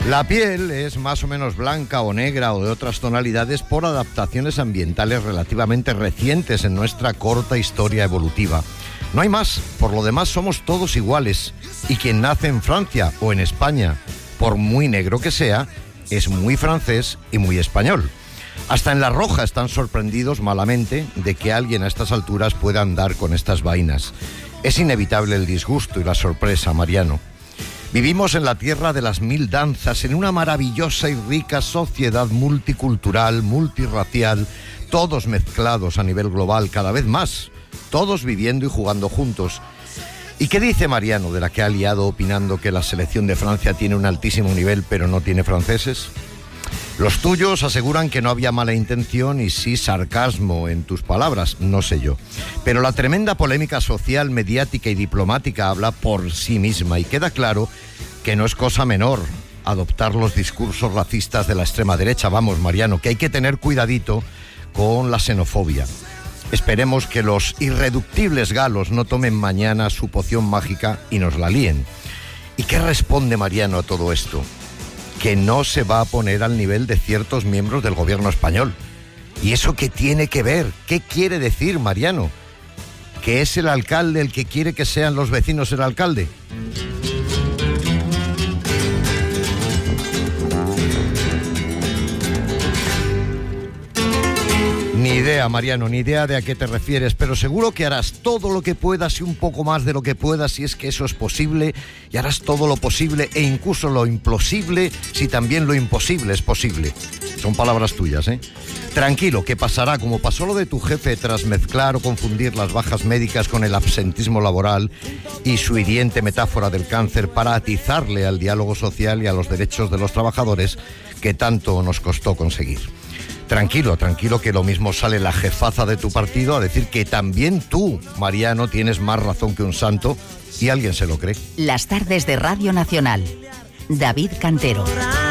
La piel es más o menos blanca o negra o de otras tonalidades por adaptaciones ambientales relativamente recientes en nuestra corta historia evolutiva. No hay más, por lo demás somos todos iguales, y quien nace en Francia o en España, por muy negro que sea, es muy francés y muy español. Hasta en La Roja están sorprendidos malamente de que alguien a estas alturas pueda andar con estas vainas. Es inevitable el disgusto y la sorpresa, Mariano. Vivimos en la tierra de las mil danzas, en una maravillosa y rica sociedad multicultural, multirracial, todos mezclados a nivel global cada vez más, todos viviendo y jugando juntos. ¿Y qué dice Mariano de la que ha liado opinando que la selección de Francia tiene un altísimo nivel pero no tiene franceses? Los tuyos aseguran que no había mala intención y sí sarcasmo en tus palabras, no sé yo. Pero la tremenda polémica social, mediática y diplomática habla por sí misma y queda claro que no es cosa menor adoptar los discursos racistas de la extrema derecha. Vamos, Mariano, que hay que tener cuidadito con la xenofobia. Esperemos que los irreductibles galos no tomen mañana su poción mágica y nos la líen. ¿Y qué responde Mariano a todo esto? Que no se va a poner al nivel de ciertos miembros del gobierno español. ¿Y eso qué tiene que ver? ¿Qué quiere decir, Mariano? ¿Que es el alcalde el que quiere que sean los vecinos el alcalde? Ni idea, Mariano, ni idea de a qué te refieres, pero seguro que harás todo lo que puedas y un poco más de lo que puedas si es que eso es posible, y harás todo lo posible e incluso lo imposible si también lo imposible es posible. Son palabras tuyas, ¿eh? Tranquilo, que pasará como pasó lo de tu jefe tras mezclar o confundir las bajas médicas con el absentismo laboral y su hiriente metáfora del cáncer para atizarle al diálogo social y a los derechos de los trabajadores que tanto nos costó conseguir. Tranquilo, tranquilo, que lo mismo sale la jefaza de tu partido a decir que también tú, Mariano, tienes más razón que un santo y alguien se lo cree. Las tardes de Radio Nacional. David Cantero.